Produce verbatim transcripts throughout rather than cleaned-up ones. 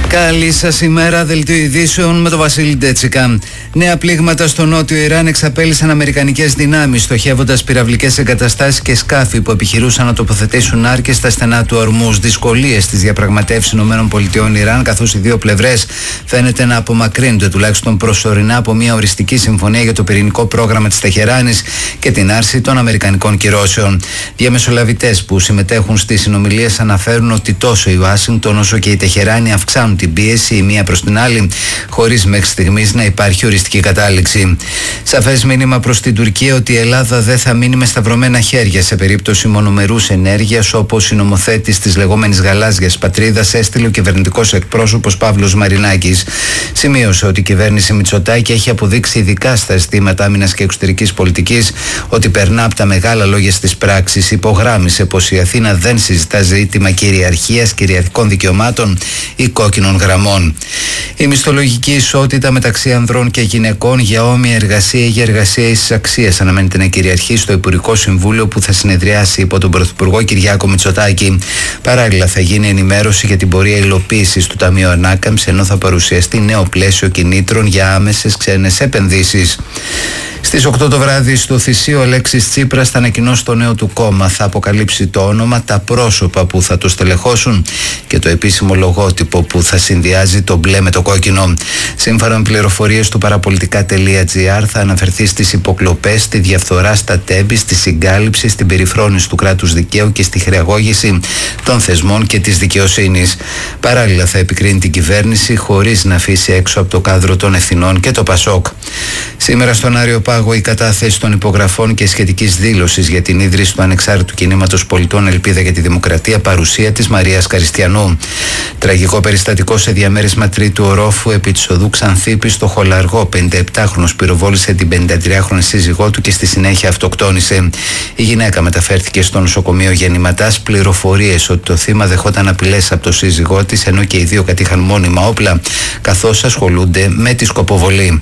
Καλή σας ημέρα, δελτίο ειδήσεων με τον Βασίλη Ντέτσικα. Νέα πλήγματα στο νότιο Ιράν εξαπέλυσαν αμερικανικές δυνάμεις, στοχεύοντας πυραυλικές εγκαταστάσεις και σκάφη που επιχειρούσαν να τοποθετήσουν άρκες στα στενά του Ορμούζ. Δυσκολίες στις διαπραγματεύσεις ΗΠΑ-Ιράν, καθώς οι δύο πλευρές φαίνεται να απομακρύνονται τουλάχιστον προσωρινά από μια οριστική συμφωνία για το πυρηνικό πρόγραμμα της Τεχεράνης και την άρση των αμερικανικών κυρώσεων. Διαμεσολαβητές που συμμετέχουν στις συνομιλίες αναφέρουν ότι τόσο η Ουάσιγκτον όσο και η Τεχεράνη αυξάνουν την πίεση η μία προς την άλλη, χωρίς μέχρι στιγμής να υπάρχει οριστική κατάληξη. Σαφές μήνυμα προς την Τουρκία ότι η Ελλάδα δεν θα μείνει με σταυρωμένα χέρια σε περίπτωση μονομερούς ενέργειας, όπως η νομοθέτης της λεγόμενης γαλάζιας πατρίδας έστειλε ο κυβερνητικός εκπρόσωπος Παύλος Μαρινάκης. Σημείωσε ότι η κυβέρνηση Μητσοτάκη έχει αποδείξει, ειδικά στα ζητήματα άμυνας και εξωτερικής πολιτικής, ότι περνά από τα μεγάλα λόγια στις πράξεις. Υπογράμμισε πως η Αθήνα δεν συζητά ζήτημα κυριαρχίας, κυριαρχικών δικαιωμάτων ή κόκκινων γραμμών. Η μισθολογική ισότητα μεταξύ ανδρών και γυναικών για όμοια εργασία ή για εργασία ίσης αξίας αναμένεται να κυριαρχεί στο Υπουργικό Συμβούλιο που θα συνεδριάσει υπό τον Πρωθυπουργό Κυριάκο Μητσοτάκη. Παράλληλα, θα γίνει ενημέρωση για την πορεία υλοποίησης του Ταμείου Ανάκαμψης, ενώ θα παρουσιαστεί νέο πλαίσιο κινήτρων για άμεσες ξένες επενδύσεις. Στις οκτώ το βράδυ στο Θησίο, ο Αλέξης Τσίπρας θα ανακοινώσει το νέο του κόμμα. Θα αποκαλύψει το όνομα, τα πρόσωπα που θα το στελεχώσουν και το επίσημο λογότυπο που θα συνδυάζει το μπλε με το κόκκινο. Σύμφωνα με πληροφορίες του παραπολιτικά τελεία τζι άρ, θα αναφερθεί στις υποκλοπές, στη διαφθορά στα τέμπη, στη συγκάλυψη, στην περιφρόνηση του κράτους δικαίου και στη χρεαγώγηση των θεσμών και της δικαιοσύνης. Παράλληλα, θα επικρίνει την κυβέρνηση χωρίς να αφήσει έξω από το κάδρο των ευθυνών και το Πασόκ. Σήμερα στον Άριο Πάγο, η κατάθεση των υπογραφών και σχετικής δήλωσης για την ίδρυση του ανεξάρτητου κινήματος πολιτών Ελπίδα για τη Δημοκρατία, παρουσία της Μαρίας Καριστιανού. Τραγικό περιστατικό σε διαμέρισμα τρίτου ορόφου επί της οδού Ξανθήπη στο Χολαργό. πενηνταεπτάχρονος πυροβόλησε την πενηντατριάχρονη σύζυγό του και στη συνέχεια αυτοκτόνησε. Η γυναίκα μεταφέρθηκε στο νοσοκομείο γεννηματάς. Πληροφορίες ότι το θύμα δεχόταν απειλές από το σύζυγό της, ενώ και οι δύο κατήχαν μόνιμα όπλα καθώς ασχολούνται με τη σκοποβολή.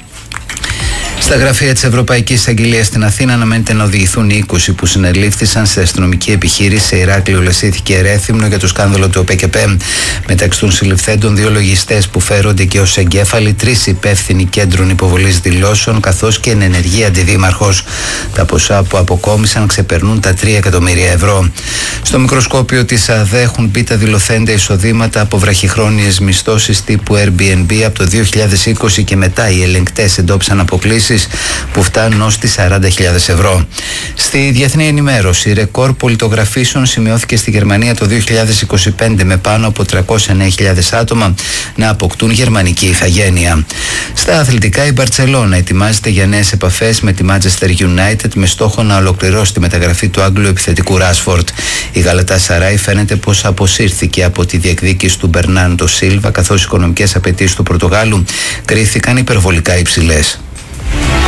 Στα γραφεία της Ευρωπαϊκής Αγγελίας στην Αθήνα αναμένεται να οδηγηθούν οι είκοσι που συνελήφθησαν σε αστυνομική επιχείρηση σε Ηράκλειο, Λεσίθη και Ρέθυμνο για το σκάνδαλο του ΟΠΕΚΕΠΕ. Μεταξύ των συλληφθέντων, δύο λογιστές που φέρονται και ως εγκέφαλοι, τρεις υπεύθυνοι κέντρων υποβολής δηλώσεων, καθώς και εν ενεργή αντιδήμαρχος. Τα ποσά που αποκόμισαν ξεπερνούν τα τρία εκατομμύρια ευρώ. Στο μικροσκόπιο της ΑΔΕ έχουν μπει τα δηλωθέντα εισοδήματα από βραχυχρόνιες μισθώσεις τύπου Airbnb από το δύο χιλιάδες είκοσι και μετά. Οι ελεγκτές εντόπισαν αποκλήσεις που φτάνουν ως τις σαράντα χιλιάδες ευρώ. Στη διεθνή ενημέρωση, ρεκόρ πολιτογραφήσεων σημειώθηκε στη Γερμανία το δύο χιλιάδες είκοσι πέντε, με πάνω από τριακόσιες εννέα χιλιάδες άτομα να αποκτούν γερμανική ηθαγένεια. Στα αθλητικά, η Μπαρτσελόνα ετοιμάζεται για νέες επαφές με τη Manchester United με στόχο να ολοκληρώσει τη μεταγραφή του Άγγλου επιθετικού Ράσφορντ. Η Γαλατασαράι φαίνεται πως αποσύρθηκε από τη διεκδίκηση του Μπερνάντο Σίλβα, καθώς οι οικονομικές απαιτήσεις του Πορτογάλου κρίθηκαν υπερβολικά υψηλές.